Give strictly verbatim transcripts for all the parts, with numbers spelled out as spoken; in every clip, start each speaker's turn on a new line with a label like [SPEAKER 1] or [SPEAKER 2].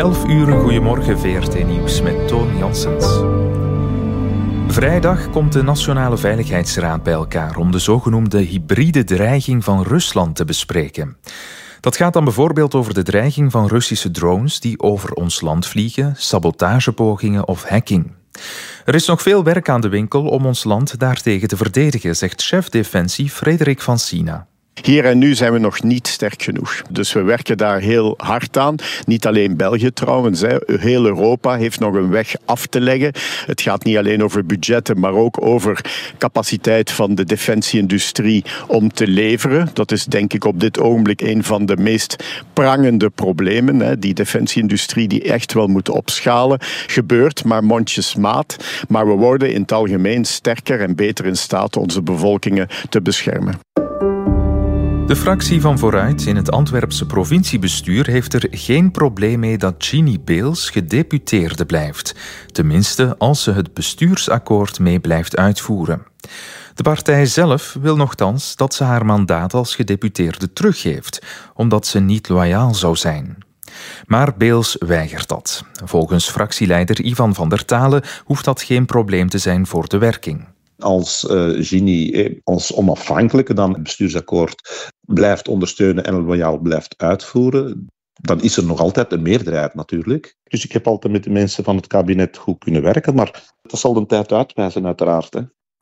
[SPEAKER 1] elf uur, goedemorgen V R T Nieuws met Toon Janssens. Vrijdag komt de Nationale Veiligheidsraad bij elkaar om de zogenoemde hybride dreiging van Rusland te bespreken. Dat gaat dan bijvoorbeeld over de dreiging van Russische drones die over ons land vliegen, sabotagepogingen of hacking. Er is nog veel werk aan de winkel om ons land daartegen te verdedigen, zegt chef Defensie Frederik van Sina.
[SPEAKER 2] Hier en nu zijn we nog niet sterk genoeg. Dus we werken daar heel hard aan. Niet alleen België trouwens. Hè. Heel Europa heeft nog een weg af te leggen. Het gaat niet alleen over budgetten, maar ook over capaciteit van de defensieindustrie om te leveren. Dat is denk ik op dit ogenblik een van de meest prangende problemen. Hè. Die defensieindustrie die echt wel moet opschalen. Gebeurt maar mondjesmaat. Maar we worden in het algemeen sterker en beter in staat onze bevolkingen te beschermen.
[SPEAKER 1] De fractie van Vooruit in het Antwerpse provinciebestuur heeft er geen probleem mee dat Ginny Beels gedeputeerde blijft. Tenminste, als ze het bestuursakkoord mee blijft uitvoeren. De partij zelf wil nochtans dat ze haar mandaat als gedeputeerde teruggeeft, omdat ze niet loyaal zou zijn. Maar Beels weigert dat. Volgens fractieleider Ivan van der Talen hoeft dat geen probleem te zijn voor de werking.
[SPEAKER 3] Als uh, Ginny eh, ons onafhankelijke dan het bestuursakkoord blijft ondersteunen en loyaal blijft uitvoeren, dan is er nog altijd een meerderheid natuurlijk. Dus ik heb altijd met de mensen van het kabinet goed kunnen werken, maar dat zal de tijd uitwijzen uiteraard. Hè.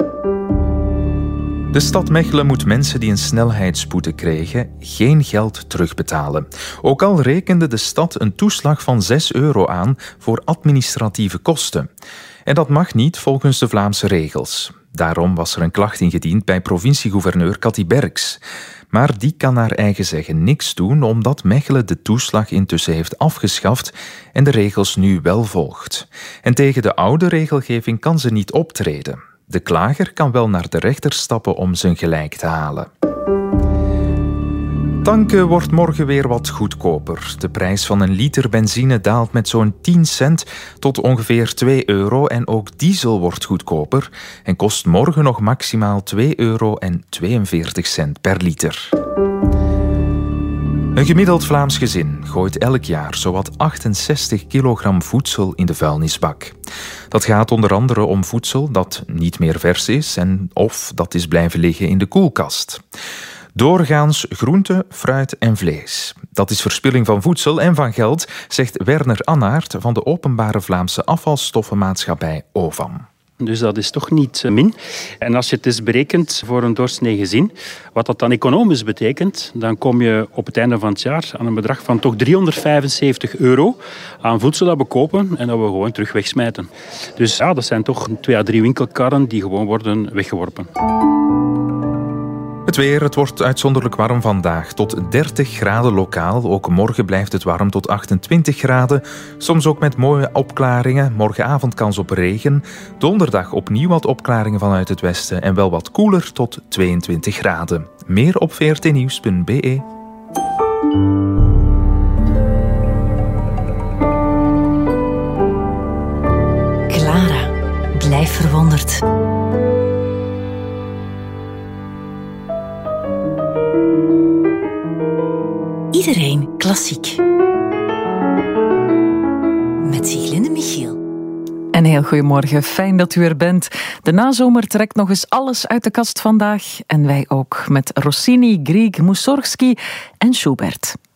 [SPEAKER 1] De stad Mechelen moet mensen die een snelheidsboete kregen geen geld terugbetalen. Ook al rekende de stad een toeslag van zes euro aan voor administratieve kosten. En dat mag niet volgens de Vlaamse regels. Daarom was er een klacht ingediend bij provinciegouverneur Cathy Berks. Maar die kan naar eigen zeggen niks doen, omdat Mechelen de toeslag intussen heeft afgeschaft en de regels nu wel volgt. En tegen de oude regelgeving kan ze niet optreden. De klager kan wel naar de rechter stappen om zijn gelijk te halen. Tanken wordt morgen weer wat goedkoper. De prijs van een liter benzine daalt met zo'n tien cent tot ongeveer twee euro en ook diesel wordt goedkoper en kost morgen nog maximaal twee euro en tweeënveertig cent per liter. Een gemiddeld Vlaams gezin gooit elk jaar zowat achtenzestig kilogram voedsel in de vuilnisbak. Dat gaat onder andere om voedsel dat niet meer vers is en of dat is blijven liggen in de koelkast. Doorgaans groente, fruit en vlees. Dat is verspilling van voedsel en van geld, zegt Werner Annaert van de Openbare Vlaamse Afvalstoffenmaatschappij O V A M.
[SPEAKER 4] Dus dat is toch niet min. En als je het eens berekent voor een doorsnee gezin, wat dat dan economisch betekent, dan kom je op het einde van het jaar aan een bedrag van toch driehonderdvijfenzeventig euro aan voedsel dat we kopen en dat we gewoon terug wegsmijten. Dus ja, dat zijn toch twee à drie winkelkarren die gewoon worden weggeworpen.
[SPEAKER 1] Het weer, het wordt uitzonderlijk warm vandaag, tot dertig graden lokaal. Ook morgen blijft het warm tot achtentwintig graden. Soms ook met mooie opklaringen. Morgenavond kans op regen. Donderdag opnieuw wat opklaringen vanuit het westen en wel wat koeler tot tweeëntwintig graden. Meer op v r t nieuws punt b e.
[SPEAKER 5] Clara, blijf verwonderd. Iedereen klassiek. Met Siglinde Michiel.
[SPEAKER 6] Een heel goedemorgen, fijn dat u er bent. De nazomer trekt nog eens alles uit de kast vandaag. En wij ook, met Rossini, Grieg, Mussorgsky en Schubert.